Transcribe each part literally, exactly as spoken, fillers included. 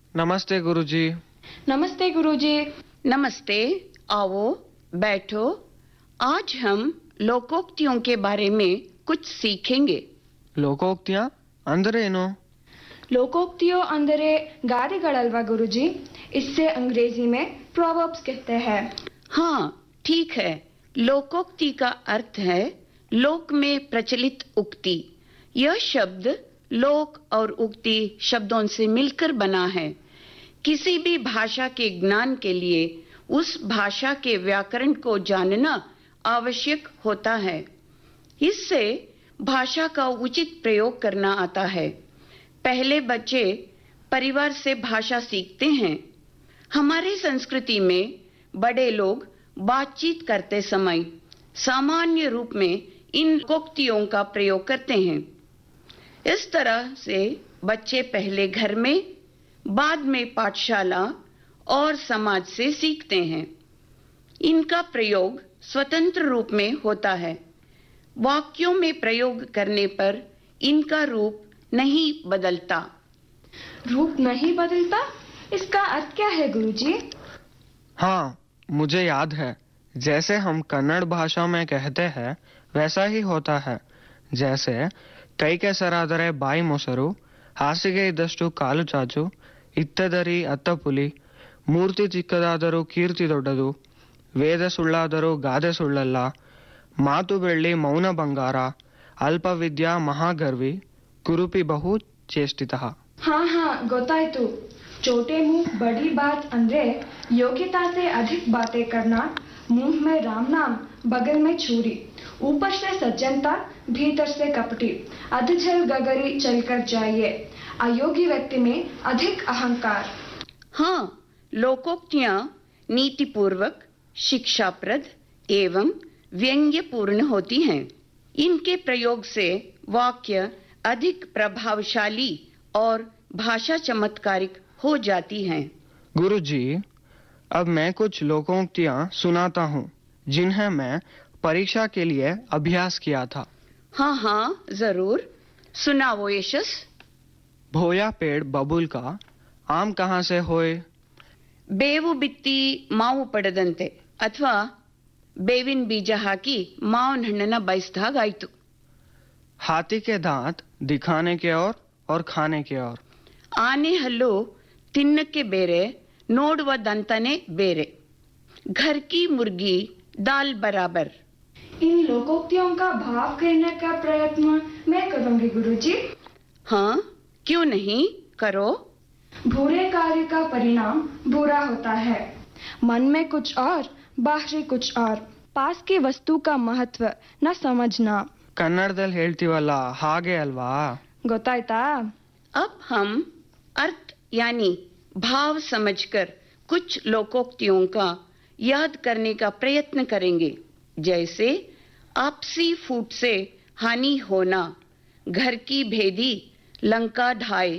नमस्ते गुरुजी। नमस्ते गुरुजी। नमस्ते, आओ बैठो। आज हम लोकोक्तियों के बारे में कुछ सीखेंगे। ಲೋಕೋಕ್ತಿಯ ಅಂದ್ರೆ ಏನು? लोकोक्तियों अंदरे गादेगळल्वा गुरुजी? इससे अंग्रेजी में प्रोवर्ब्स कहते हैं। हाँ, ठीक है। लोकोक्ति का अर्थ है लोक में प्रचलित उक्ति। यह शब्द लोक और उक्ति शब्दों से मिलकर बना है। किसी भी भाषा के ज्ञान के लिए उस भाषा के व्याकरण को जानना आवश्यक होता है। इससे भाषा का उचित प्रयोग करना आता है। पहले बच्चे परिवार से भाषा सीखते हैं। हमारी संस्कृति में बड़े लोग बातचीत करते समय सामान्य रूप में इन लोकोक्तियों का प्रयोग करते हैं। इस तरह से बच्चे पहले घर में, बाद में पाठशाला और समाज से सीखते हैं। इनका प्रयोग स्वतंत्र रूप में होता है। वाक्यों में प्रयोग करने पर इनका रूप नहीं बदलता। रूप नहीं बदलता? इसका अर्थ क्या है गुरुजी? हाँ, मुझे याद है। जैसे हम कन्नड़ भाषा में कहते हैं वैसा ही होता है। जैसे ಕೈ ಕೆಸರಾದರೆ ಬಾಯಿ ಮೊಸರು, ಹಾಸಿಗೆ ಇದ್ದಷ್ಟು ಕಾಲು ಚಾಚು, ಇತ್ತದರಿ ಅತ್ತ ಪುಲಿ, ಮೂರ್ತಿ ಚಿಕ್ಕದಾದರೂ ಕೀರ್ತಿ ದೊಡ್ಡದು, ವೇದ ಸುಳ್ಳಾದರೂ ಗಾದೆ ಸುಳ್ಳಲ್ಲ, ಮಾತು ಬೆಳ್ಳಿ ಮೌನ ಬಂಗಾರ, ಅಲ್ಪ ವಿದ್ಯಾ ಮಹಾಗರ್ವಿ, ಕುರುಪಿ ಬಹು ಚೇಷ್ಟಿತಃ। हाँ हाँ गोतायतु। छोटे मुंह बड़ी बात अंदरे योग्यता से अधिक बातें करना। मुंह में राम नाम, बगल में छुरी, ऊपर से सज्जनता, भीतर से कपटी, अधजल गगरी चलकर जाइए। अयोग्य व्यक्ति में अधिक अहंकार। हाँ, लोकोक्तियां नीतिपूर्वक, शिक्षाप्रद एवं व्यंग्यपूर्ण होती हैं। इनके प्रयोग से वाक्य अधिक प्रभावशाली और भाषा चमत्कारिक हो जाती हैं। गुरुजी, अब मैं कुछ लोकोक्तियां सुनाता हूँ जिन्हें मैं परीक्षा के लिए अभ्यास किया था। हाँ हाँ जरूर, सुनाओ यशस। भोया पेड़ बबूल का, आम कहाँ से होए? ಬೇವು ಬಿತ್ತಿ ಮಾವು ಪಡೆದಂತೆ, ಅಥವಾ ಬೇವಿನ ಬೀಜ ಹಾಕಿ ಮಾವಿನ ಹಣ್ಣನ್ನ ಬಯಸಿದಾಗಾಯ್ತು। हाथी के दांत दिखाने के और और खाने के और। ಆನೆ ಹಲ್ಲು ತಿನ್ನಕ್ಕೆ ಬೇರೆ, ನೋಡುವ ದಂತನೇ ಬೇರೆ। घर की मुर्गी दाल बराबर। इन लोकोक्तियों का भाव कहने का प्रयत्न मैं करूंगी गुरुजी। हाँ, क्यों नहीं, करो। बुरे कार्य का परिणाम बुरा होता है। मन में कुछ और, बाहरी कुछ और। पास की वस्तु का महत्व न समझना। ಕನ್ನಡದಲ್ಲಿ ಹೇಳ್ತೀವಲ್ಲ ಹಾಗೆ ಅಲ್ವಾ? गोतायता? अब हम अर्थ यानी भाव समझकर कुछ लोकोक्तियों का याद करने का प्रयत्न करेंगे। जैसे आपसी फूट से हानि होना, घर की भेदी लंका ढाए,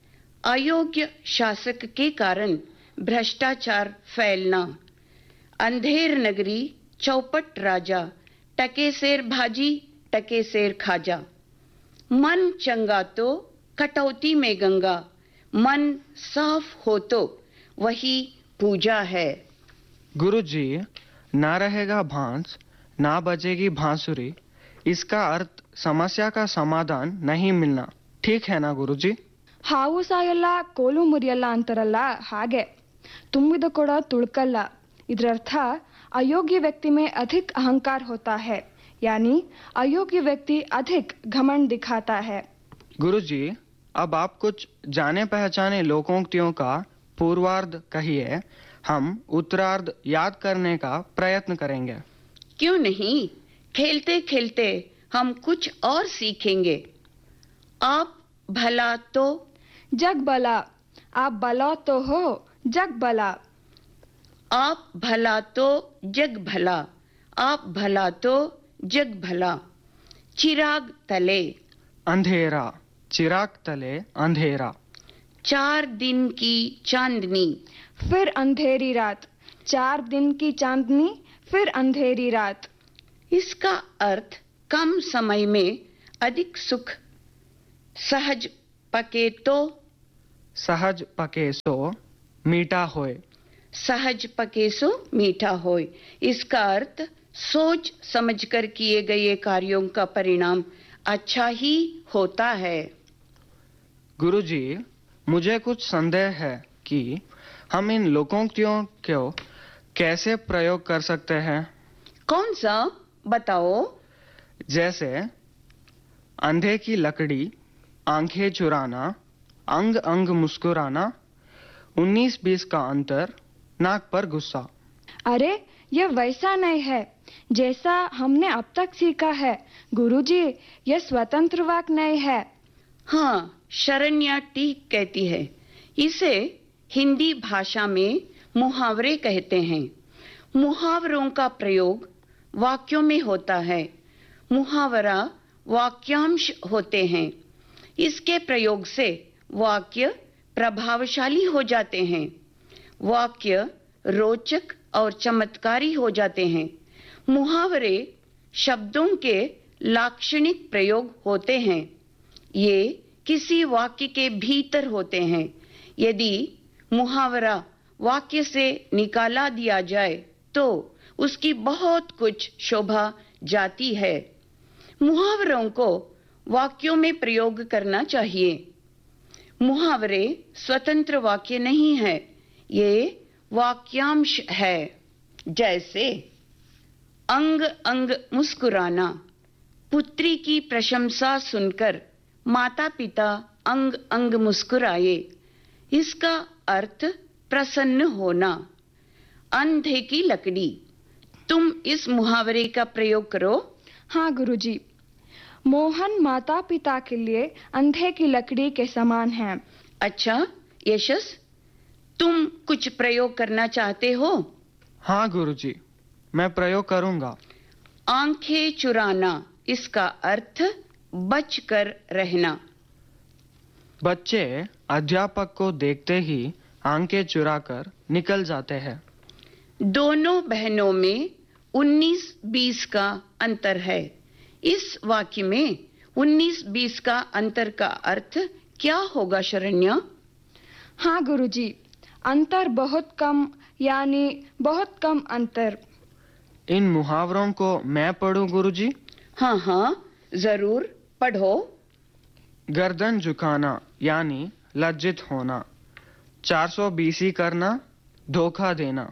अयोग्य शासक के कारण भ्रष्टाचार फैलना, अंधेर नगरी चौपट राजा, टके सेर भाजी टके सेर खाजा, मन चंगा तो कटौती में गंगा, मन साफ हो तो वही पूजा है। गुरुजी, ना रहेगा भांस ना बजेगी भांसुरी, इसका अर्थ समस्या का समाधान नहीं मिलना, ठीक है ना गुरुजी? ಹಾವು ಸಾಯಲ್ಲ ಕೋಲು ಮುರಿಯಲ್ಲ ಅಂತಾರಲ್ಲ ಹಾಗೆ, ತುಂಬಿದ ಕೊಡ ತುಳ್ಕಲ್ಲ। ಇದರರ್ಥ अयोग्य व्यक्ति में अधिक अहंकार होता है, यानी अयोग्य व्यक्ति अधिक घमंड दिखाता है। गुरुजी, अब आप कुछ जाने पहचाने लोकोक्तियों का पूर्वार्ध कहिए, हम उत्तरार्ध याद करने का प्रयत्न करेंगे। क्यों नहीं, खेलते खेलते हम कुछ और सीखेंगे। आप भला तो जग भला, आप भला तो हो जग भला। आप भला तो जग भला, आप भला तो जग भला। चिराग तले अंधेरा, चिराग तले अंधेरा। चार दिन की चांदनी फिर अंधेरी रात, चार दिन की चांदनी फिर अंधेरी रात। इसका अर्थ कम समय में अधिक सुख, सहज पके तो सहज पके सो मीठा होए। सहज पके सो मीठा होए, इसका अर्थ सोच समझकर किए गए कार्यों का परिणाम अच्छा ही होता है। गुरुजी, मुझे कुछ संदेह है कि हम इन लोकोक्तियों को कैसे प्रयोग कर सकते हैं। कौन सा बताओ? जैसे अंधे की लकड़ी, आंखें चुराना, अंग अंग मुस्कुराना, उन्नीस बीस का अंतर, नाक पर गुस्सा। अरे यह वैसा नहीं है जैसा हमने अब तक सीखा है गुरुजी, यह स्वतंत्र वाक्य नहीं है। हाँ, शरण्या ठीक कहती है। इसे हिंदी भाषा में मुहावरे कहते हैं। मुहावरों का प्रयोग वाक्यों में होता है। मुहावरा वाक्यांश होते हैं। इसके प्रयोग से वाक्य प्रभावशाली हो जाते हैं। वाक्य रोचक और चमत्कारी हो जाते हैं। मुहावरे शब्दों के लाक्षणिक प्रयोग होते हैं। ये किसी वाक्य के भीतर होते हैं। यदि मुहावरा वाक्य से निकाला दिया जाए तो उसकी बहुत कुछ शोभा जाती है। मुहावरों को वाक्यों में प्रयोग करना चाहिए। मुहावरे स्वतंत्र वाक्य नहीं है, ये वाक्यांश है। जैसे अंग अंग मुस्कुराना, पुत्री की प्रशंसा सुनकर माता पिता अंग अंग मुस्कुराए। इसका अर्थ प्रसन्न होना। अंधे की लकड़ी, तुम इस मुहावरे का प्रयोग करो। हाँ गुरुजी, मोहन माता पिता के लिए अंधे की लकड़ी के समान है। अच्छा यशस, तुम कुछ प्रयोग करना चाहते हो? हाँ गुरुजी, मैं प्रयोग करूंगा। आंखें चुराना, इसका अर्थ बचकर रहना। बच्चे अध्यापक को देखते ही आंखें चुराकर निकल जाते हैं। दोनों बहनों में उन्नीस बीस का अंतर है। इस वाक्य में उन्नीस बीस का अंतर का अर्थ क्या होगा शरण्या? हाँ गुरुजी, अंतर बहुत कम, यानी बहुत कम अंतर। इन मुहावरों को मैं पढ़ूं गुरुजी? हाँ हाँ जरूर पढ़ो। गर्दन झुकाना यानी लज्जित होना, चार सौ बीसी करना, धोखा देना।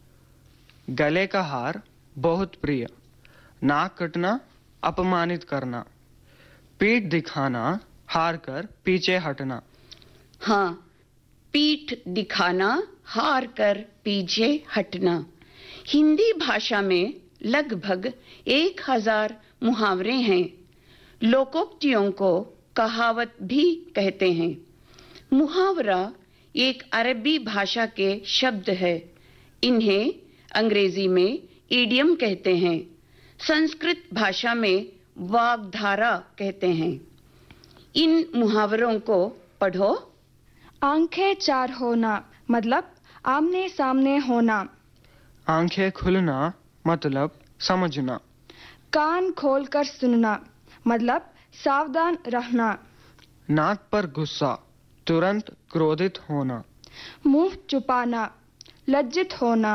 गले का हार बहुत प्रिय, नाक कटना, अपमानित करना। पीठ दिखाना, हार कर पीछे हटना। हाँ, पीठ दिखाना, हार कर पीछे हटना। हिंदी भाषा में लगभग एक हजार मुहावरे हैं। लोकोक्तियों को कहावत भी कहते हैं। मुहावरा एक अरबी भाषा के शब्द है। इन्हें अंग्रेजी में इडियम कहते हैं। संस्कृत भाषा में वाग्धारा कहते हैं। इन मुहावरों को पढ़ो। आंखें चार होना मतलब आमने सामने होना। आंखें खुलना मतलब समझना। कान खोलकर सुनना मतलब सावधान रहना। नाक पर गुस्सा, तुरंत क्रोधित होना। मुंह छुपाना, लज्जित होना।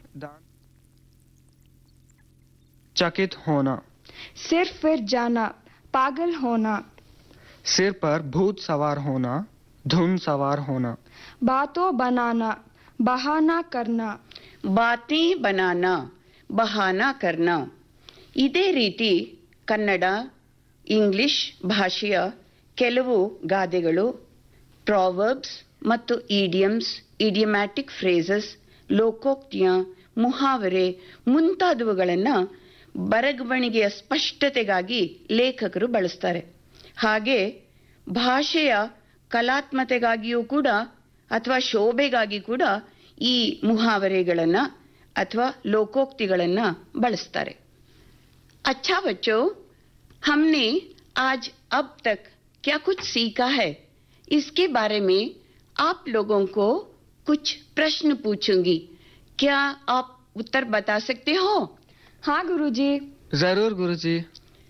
चकित होना। सिर फिर जाना, पागल होना। सिर पर भूत सवार होना, धुन सवार होना। बातों बनाना, बहाना करना। बातें बनाना, बहाना करना। ಇದೇ ರೀತಿ ಕನ್ನಡ, ಇಂಗ್ಲಿಷ್ ಭಾಷೆಯ ಕೆಲವು ಗಾದೆಗಳು, ಪ್ರಾವರ್ಬ್ಸ್ ಮತ್ತು ಈಡಿಯಮ್ಸ್, ಇಡಿಯಮ್ಯಾಟಿಕ್ ಫ್ರೇಸಸ್, ಲೋಕೋಕ್ತಿಯ, ಮುಹಾವರೆ ಮುಂತಾದವುಗಳನ್ನು ಬರವಣಿಗೆಯ ಸ್ಪಷ್ಟತೆಗಾಗಿ ಲೇಖಕರು ಬಳಸ್ತಾರೆ. ಹಾಗೆ ಭಾಷೆಯ ಕಲಾತ್ಮತೆಗಾಗಿಯೂ ಕೂಡ ಅಥವಾ ಶೋಭೆಗಾಗಿ ಕೂಡ ಈ ಮುಹಾವರೆಗಳನ್ನು ಅಥವಾ ಲೋಕೋಕ್ತಿಗಳನ್ನು ಬಳಸ್ತಾರೆ. अच्छा बच्चों, हमने आज अब तक क्या कुछ सीखा है, इसके बारे में आप लोगों को कुछ प्रश्न पूछूंगी. क्या आप उत्तर बता सकते हो? हाँ गुरुजी. जरूर गुरुजी.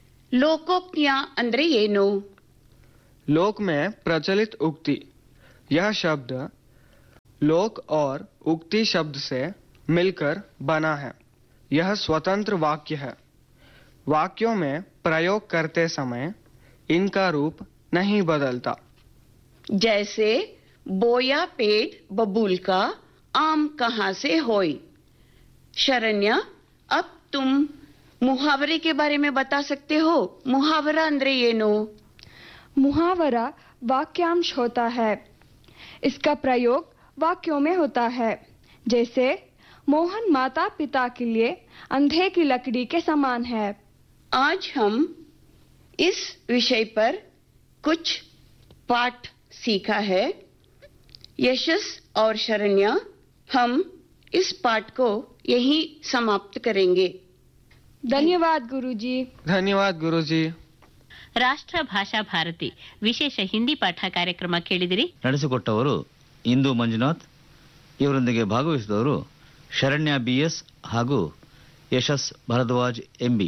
लोकोक्तियां अंद्रे येनु? लोक में प्रचलित उक्ति यह शब्द लोक और उक्ति शब्द से मिलकर बना है। यह स्वतंत्र वाक्य है। वाक्यों में प्रयोग करते समय इनका रूप नहीं बदलता। जैसे बोया पेड़ बबूल का आम कहाँ से होई। शरण्या, अब तुम मुहावरे के बारे में बता सकते हो। मुहावरा अंद्रे येनो? मुहावरा वाक्यांश होता है। इसका प्रयोग वाक्यों में होता है। जैसे मोहन माता पिता के लिए अंधे की लकड़ी के समान है। आज हम इस विषय पर कुछ पाठ सीखा है। यशस और शरण्या, हम इस पाठ को यहीं समाप्त करेंगे। धन्यवाद गुरुजी। धन्यवाद गुरुजी। ರಾಷ್ಟ್ರ ಭಾಷಾ ಭಾರತಿ ವಿಶೇಷ ಹಿಂದಿ ಪಾಠ ಕಾರ್ಯಕ್ರಮ ಕೇಳಿದಿರಿ. ನಡೆಸಿಕೊಟ್ಟವರು ಇಂದು ಮಂಜುನಾಥ್. ಇವರೊಂದಿಗೆ ಭಾಗವಹಿಸಿದವರು ಶರಣ್ಯ ಬಿಎಸ್ ಹಾಗೂ ಯಶಸ್ ಭರದ್ವಾಜ್ ಎಂಬಿ.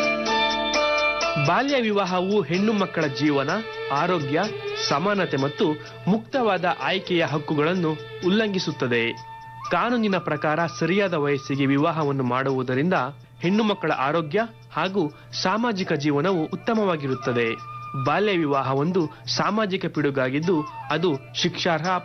ಬಾಲ್ಯ ವಿವಾಹವು ಹೆಣ್ಣು ಮಕ್ಕಳ ಜೀವನ, ಆರೋಗ್ಯ, ಸಮಾನತೆ ಮತ್ತು ಮುಕ್ತವಾದ ಆಯ್ಕೆಯ ಹಕ್ಕುಗಳನ್ನು ಉಲ್ಲಂಘಿಸುತ್ತದೆ. ಕಾನೂನಿನ ಪ್ರಕಾರ ಸರಿಯಾದ ವಯಸ್ಸಿಗೆ ವಿವಾಹವನ್ನು ಮಾಡುವುದರಿಂದ ಹೆಣ್ಣು ಮಕ್ಕಳ ಆರೋಗ್ಯ ಹಾಗೂ ಸಾಮಾಜಿಕ ಜೀವನವು ಉತ್ತಮವಾಗಿರುತ್ತದೆ. ಬಾಲ್ಯ ವಿವಾಹ ಒಂದು ಸಾಮಾಜಿಕ ಪಿಡುಗಾಗಿದ್ದು ಅದು ಶಿಕ್ಷಾರ್ಹ